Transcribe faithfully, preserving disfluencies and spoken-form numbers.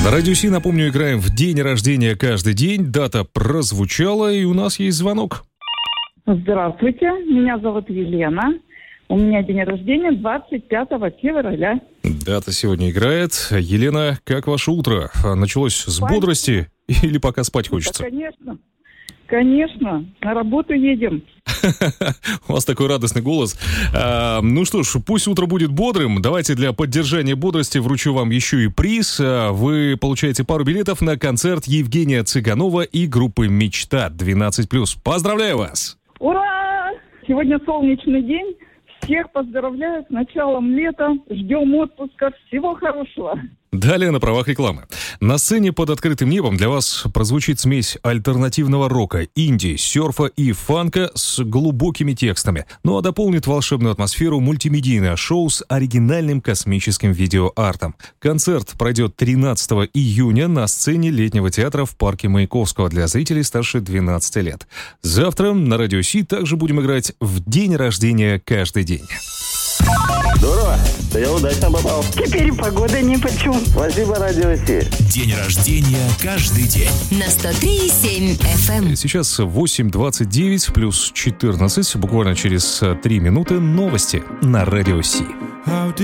На Радио Си, напомню, играем в день рождения каждый день. Дата прозвучала, и у нас есть звонок. Здравствуйте, меня зовут Елена. У меня день рождения двадцать пятого февраля. Дата сегодня играет. Елена, как ваше утро? Началось с Спать. бодрости или пока спать хочется? Да, конечно. Конечно, на работу едем. У вас такой радостный голос. А, ну что ж, пусть утро будет бодрым. Давайте для поддержания бодрости вручу вам еще и приз. Вы получаете пару билетов на концерт Евгения Цыганова и группы «Мечта» двенадцать плюс. Поздравляю вас! Ура! Сегодня солнечный день. Всех поздравляю с началом лета. Ждем отпуска. Всего хорошего. Далее на правах рекламы. На сцене под открытым небом для вас прозвучит смесь альтернативного рока, инди, серфа и фанка с глубокими текстами. Ну а дополнит волшебную атмосферу мультимедийное шоу с оригинальным космическим видеоартом. Концерт пройдет тринадцатого июня на сцене летнего театра в парке Маяковского для зрителей старше двенадцати лет. Завтра на Радио Си также будем играть в день рождения каждый день. Здорово, да я удачно попал. Теперь погода нипочем. Спасибо, Радио Си. День рождения каждый день. На сто три и семь эф эм. Сейчас восемь двадцать девять плюс четырнадцать. Буквально через три минуты новости на Радио Си.